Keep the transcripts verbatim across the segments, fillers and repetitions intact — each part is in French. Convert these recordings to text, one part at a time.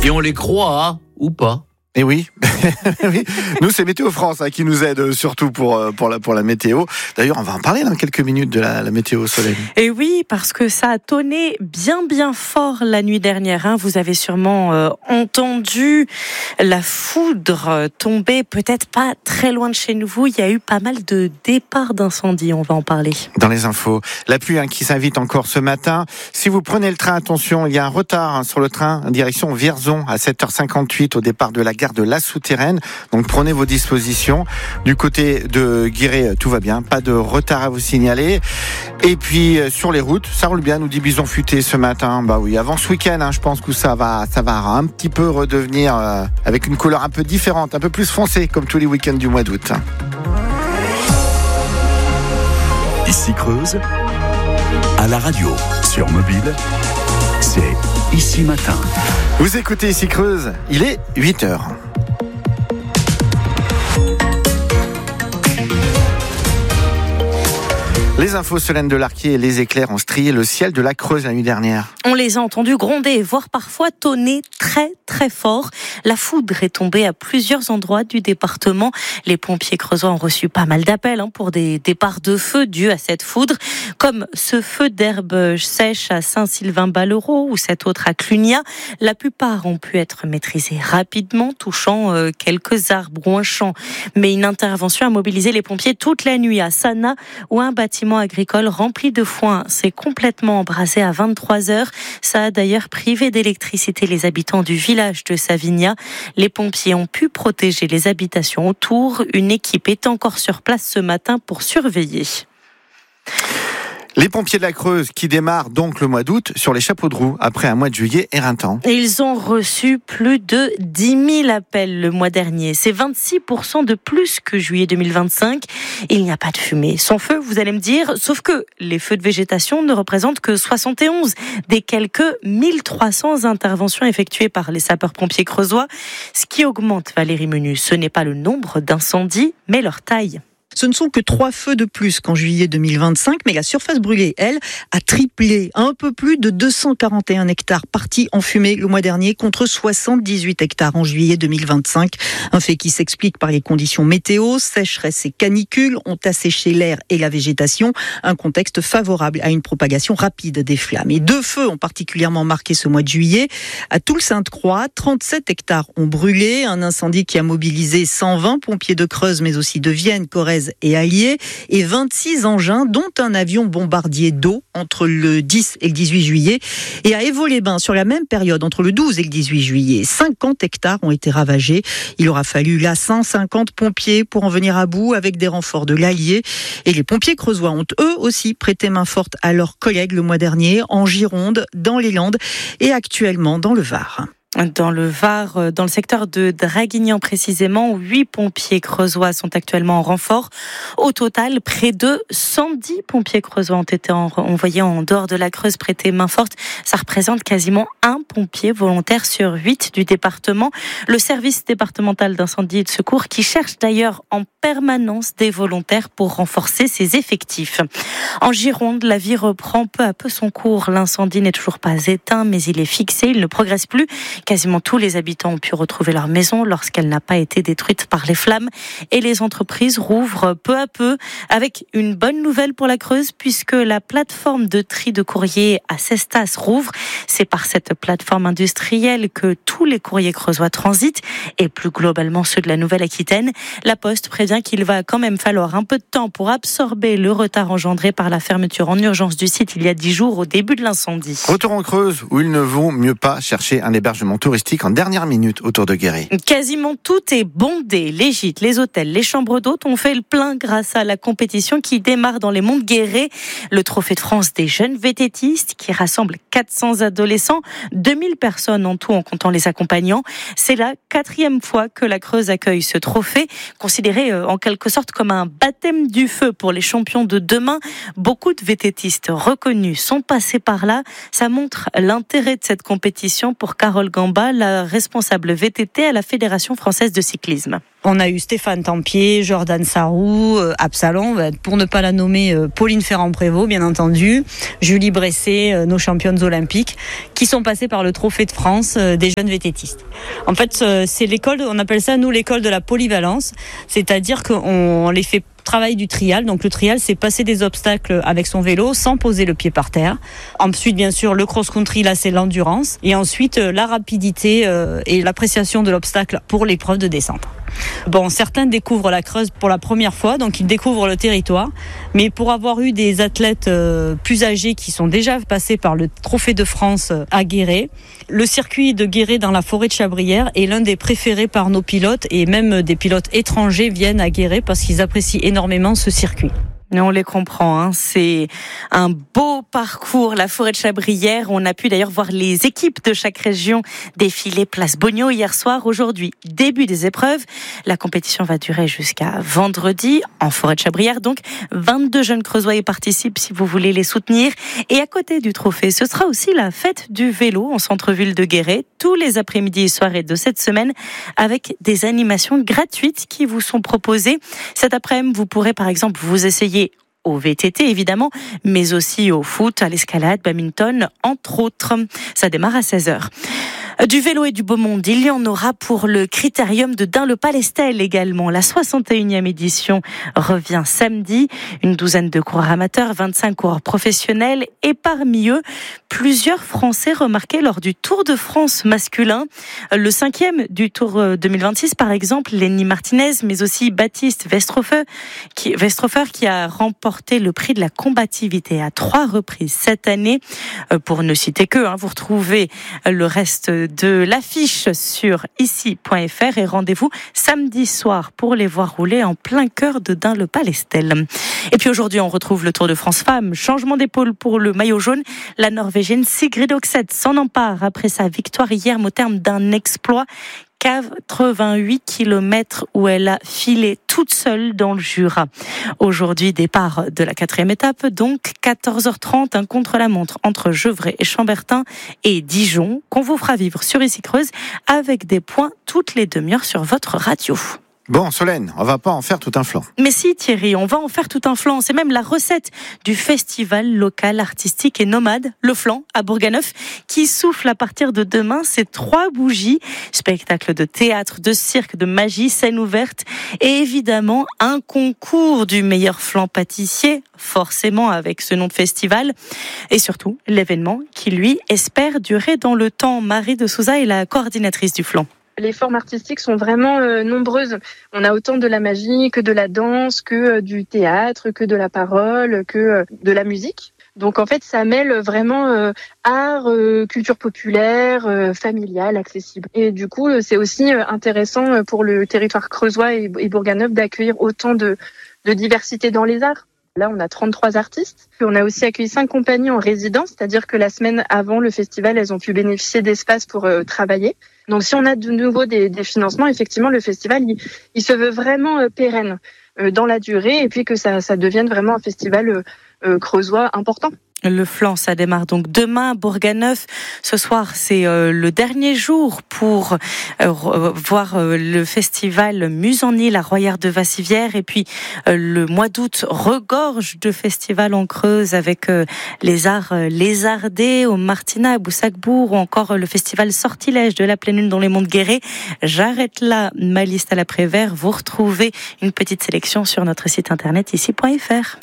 Et on les croit, hein, ou pas. Et oui. oui, nous c'est Météo France hein, qui nous aide surtout pour pour la pour la météo. D'ailleurs, on va en parler dans quelques minutes de la, la météo soleil. Et oui, parce que ça a tonné bien bien fort la nuit dernière. Hein. Vous avez sûrement euh, entendu la foudre tomber, peut-être pas très loin de chez nous. Il y a eu pas mal de départs d'incendie. On va en parler. Dans les infos, la pluie hein, qui s'invite encore ce matin. Si vous prenez le train, attention, il y a un retard hein, sur le train en direction Vierzon à sept heures cinquante-huit au départ de la gare de La Souterraine. Donc prenez vos dispositions. Du côté de Guéret, tout va bien, pas de retard à vous signaler. Et puis sur les routes, ça roule bien, nous dit Bison Futé ce matin. Bah oui, avant ce week-end, hein, je pense que ça va, ça va un petit peu redevenir euh, avec une couleur un peu différente, un peu plus foncée, comme tous les week-ends du mois d'août. Ici Creuse, à la radio, sur mobile, c'est Ici Matin. Vous écoutez Ici Creuse, il est huit heures. Les infos, Solène Delarquier et les éclairs ont strié le ciel de la Creuse la nuit dernière. On les a entendus gronder, voire parfois tonner très très fort. La foudre est tombée à plusieurs endroits du département. Les pompiers creusois ont reçu pas mal d'appels hein, pour des départs de feu dus à cette foudre, comme ce feu d'herbe sèche à Saint-Sylvain-Ballereau ou cet autre à Clunia. La plupart ont pu être maîtrisés rapidement, touchant euh, quelques arbres ou un champ. Mais une intervention a mobilisé les pompiers toute la nuit à Sana, où un bâtiment agricole rempli de foin s'est complètement embrasé à vingt-trois heures. Ça a d'ailleurs privé d'électricité les habitants du village de Savigna. Les pompiers ont pu protéger les habitations autour. Une équipe est encore sur place ce matin pour surveiller. Les pompiers de la Creuse qui démarrent donc le mois d'août sur les chapeaux de roue après un mois de juillet éreintant. Ils ont reçu plus de dix mille appels le mois dernier. C'est vingt-six pour cent de plus que juillet deux mille vingt-cinq. Il n'y a pas de fumée. Sans feu, vous allez me dire, sauf que les feux de végétation ne représentent que soixante et onze des quelques mille trois cents interventions effectuées par les sapeurs-pompiers creusois. Ce qui augmente, Valérie Menu, ce n'est pas le nombre d'incendies, mais leur taille. Ce ne sont que trois feux de plus qu'en juillet deux mille vingt-cinq, mais la surface brûlée, elle, a triplé. Un peu plus de deux cent quarante et un hectares partis en fumée le mois dernier contre soixante-dix-huit hectares en juillet deux mille vingt-cinq. Un fait qui s'explique par les conditions météo, sécheresse et canicule ont asséché l'air et la végétation, un contexte favorable à une propagation rapide des flammes. Et deux feux ont particulièrement marqué ce mois de juillet. À Toul-Sainte-Croix, trente-sept hectares ont brûlé, un incendie qui a mobilisé cent vingt pompiers de Creuse, mais aussi de Vienne, Corrèze et Allier, et vingt-six engins, dont un avion bombardier d'eau entre le dix et le dix-huit juillet. Et à Évaux-les-Bains, sur la même période, entre le douze et le dix-huit juillet, cinquante hectares ont été ravagés. Il aura fallu là cent cinquante pompiers pour en venir à bout avec des renforts de l'Allier. Et les pompiers creusois ont eux aussi prêté main forte à leurs collègues le mois dernier, en Gironde, dans les Landes et actuellement dans le Var. Dans le Var, dans le secteur de Draguignan précisément, huit pompiers creusois sont actuellement en renfort. Au total, près de cent dix pompiers creusois ont été envoyés en dehors de la Creuse prêter main forte. Ça représente quasiment un pompier volontaire sur huit du département. Le service départemental d'incendie et de secours qui cherche d'ailleurs en permanence des volontaires pour renforcer ses effectifs. En Gironde, la vie reprend peu à peu son cours. L'incendie n'est toujours pas éteint, mais il est fixé, il ne progresse plus. Quasiment tous les habitants ont pu retrouver leur maison lorsqu'elle n'a pas été détruite par les flammes. Et les entreprises rouvrent peu à peu avec une bonne nouvelle pour la Creuse puisque la plateforme de tri de courrier à Cestas rouvre. C'est par cette plateforme industrielle que tous les courriers creusois transitent et plus globalement ceux de la Nouvelle-Aquitaine. La Poste prévient qu'il va quand même falloir un peu de temps pour absorber le retard engendré par la fermeture en urgence du site il y a dix jours au début de l'incendie. Retour en Creuse où il ne vaut mieux pas chercher un hébergement touristique en dernière minute autour de Guéret. Quasiment tout est bondé. Les gîtes, les hôtels, les chambres d'hôtes ont fait le plein grâce à la compétition qui démarre dans les monts de Guéret. Le trophée de France des jeunes vététistes qui rassemble quatre cents adolescents, deux mille personnes en tout en comptant les accompagnants. C'est la quatrième fois que la Creuse accueille ce trophée, considéré en quelque sorte comme un baptême du feu pour les champions de demain. Beaucoup de vététistes reconnus sont passés par là. Ça montre l'intérêt de cette compétition pour Carole Gamba, la responsable V T T à la Fédération française de cyclisme. On a eu Stéphane Tempier, Jordan Sarrou, euh, Absalon, pour ne pas la nommer, euh, Pauline Ferrand-Prévot, bien entendu, Julie Bresset, euh, nos championnes olympiques, qui sont passées par le Trophée de France euh, des jeunes vététistes. En fait, euh, c'est l'école, on appelle ça, nous, l'école de la polyvalence, c'est-à-dire qu'on on les fait travail du trial. Donc le trial, c'est passer des obstacles avec son vélo sans poser le pied par terre. Ensuite, bien sûr, le cross-country, là, c'est l'endurance. Et ensuite, euh, la rapidité euh, et l'appréciation de l'obstacle pour l'épreuve de descente. Bon, certains découvrent la Creuse pour la première fois, donc ils découvrent le territoire. Mais pour avoir eu des athlètes euh, plus âgés qui sont déjà passés par le Trophée de France à Guéret, le circuit de Guéret dans la forêt de Chabrières est l'un des préférés par nos pilotes, et même des pilotes étrangers viennent à Guéret parce qu'ils apprécient énormément ce circuit. On les comprend, hein. C'est un beau parcours, la forêt de Chabrières. On a pu d'ailleurs voir les équipes de chaque région défiler place Bogno hier soir. Aujourd'hui, début des épreuves. La compétition va durer jusqu'à vendredi en forêt de Chabrières. Donc, vingt-deux jeunes creusois y participent si vous voulez les soutenir. Et à côté du trophée, ce sera aussi la fête du vélo en centre-ville de Guéret, tous les après-midi et soirées de cette semaine, avec des animations gratuites qui vous sont proposées. Cet après-midi, vous pourrez par exemple vous essayer au V T T évidemment, mais aussi au foot, à l'escalade, badminton, entre autres. Ça démarre à seize heures. Du vélo et du beau monde, il y en aura pour le Critérium de Dun-le-Palestel également. La soixante et unième édition revient samedi. Une douzaine de coureurs amateurs, vingt-cinq coureurs professionnels et parmi eux, plusieurs Français remarqués lors du Tour de France masculin. Le cinquième du Tour deux mille vingt-six, par exemple, Lenny Martinez, mais aussi Baptiste Westrofer qui, Westrofer, qui a remporté le prix de la combativité à trois reprises cette année. Pour ne citer que, hein, vous retrouvez le reste de l'affiche sur ici point f r et rendez-vous samedi soir pour les voir rouler en plein cœur de Dun-le-Palestel. Et puis aujourd'hui, on retrouve le Tour de France Femmes. Changement d'épaule pour le maillot jaune. La Norvégienne Sigrid Oxeth s'en empare après sa victoire hier au terme d'un exploit. quatre-vingt-huit kilomètres où elle a filé toute seule dans le Jura. Aujourd'hui, départ de la quatrième étape, donc quatorze heures trente, un contre-la-montre entre Gevrey et Chambertin et Dijon, qu'on vous fera vivre sur Ici Creuse avec des points toutes les demi-heures sur votre radio. Bon, Solène, on va pas en faire tout un flanc. Mais si, Thierry, on va en faire tout un flanc. C'est même la recette du festival local artistique et nomade, Le Flanc, à Bourganeuf, qui souffle à partir de demain ses trois bougies. Spectacle de théâtre, de cirque, de magie, scène ouverte et évidemment un concours du meilleur flan pâtissier, forcément avec ce nom de festival. Et surtout, l'événement qui, lui, espère durer dans le temps. Marie de Souza est la coordinatrice du Flan. Les formes artistiques sont vraiment euh, nombreuses. On a autant de la magie que de la danse, que euh, du théâtre, que de la parole, que euh, de la musique. Donc en fait, ça mêle vraiment euh, art, euh, culture populaire, euh, familiale, accessible. Et du coup, euh, c'est aussi euh, intéressant euh, pour le territoire creusois et, et Bourganeuf d'accueillir autant de, de diversité dans les arts. Là, on a trente-trois artistes. On a aussi accueilli cinq compagnies en résidence, c'est-à-dire que la semaine avant le festival, elles ont pu bénéficier d'espaces pour euh, travailler. Donc, si on a de nouveau des, des financements, effectivement, le festival, il, il se veut vraiment euh, pérenne euh, dans la durée et puis que ça, ça devienne vraiment un festival euh, euh, creusois important. Le Flan, ça démarre donc demain à Bourganeuf. Ce soir, c'est euh, le dernier jour pour euh, voir euh, le festival Muse en Île à Royère de Vassivière. Et puis, euh, le mois d'août regorge de festivals en Creuse avec euh, les arts euh, lézardés au Martina, à Boussac-Bourg, ou encore euh, le festival Sortilège de la Pleine Lune dans les Monts de Guéret. J'arrête là ma liste à l'après-vert. Vous retrouvez une petite sélection sur notre site internet ici point f r.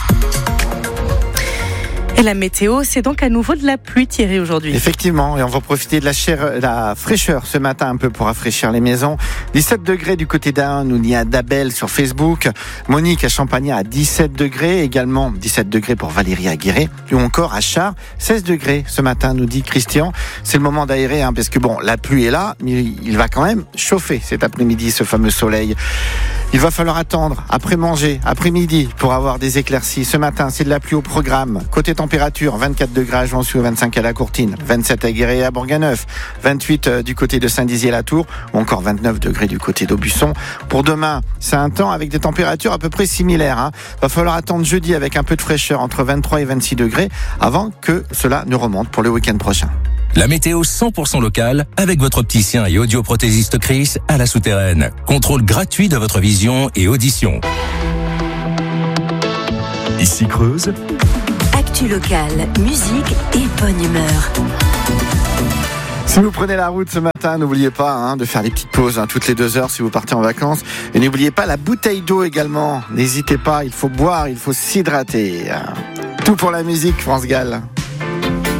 Et la météo, c'est donc à nouveau de la pluie, Thierry, aujourd'hui. Effectivement, et on va profiter de la, chair, la fraîcheur ce matin un peu pour rafraîchir les maisons. dix-sept degrés du côté d'Ain, nous y a d'Abel sur Facebook. Monique à Champagnat à dix-sept degrés, également dix-sept degrés pour Valérie à Guéret. Ou encore à Char, seize degrés ce matin, nous dit Christian. C'est le moment d'aérer, hein, parce que bon, la pluie est là, mais il va quand même chauffer cet après-midi, ce fameux soleil. Il va falloir attendre après manger, après-midi, pour avoir des éclaircies. Ce matin, c'est de la pluie au programme. Côté température, vingt-quatre degrés à Jonsieux, vingt-cinq à la Courtine, vingt-sept à Guéret et à Bourganeuf, vingt-huit du côté de Saint-Dizier-la-Tour, ou encore vingt-neuf degrés du côté d'Aubusson. Pour demain, c'est un temps avec des températures à peu près similaires. Hein. Va falloir attendre jeudi avec un peu de fraîcheur entre vingt-trois et vingt-six degrés avant que cela ne remonte pour le week-end prochain. La météo cent pour cent locale avec votre opticien et audioprothésiste Chris à la Souterraine. Contrôle gratuit de votre vision et audition. Ici Creuse. Actu locale, musique et bonne humeur. Si vous prenez la route ce matin, n'oubliez pas hein, de faire des petites pauses hein, toutes les deux heures si vous partez en vacances. Et n'oubliez pas la bouteille d'eau également. N'hésitez pas, il faut boire, il faut s'hydrater. Tout pour la musique, France Gall.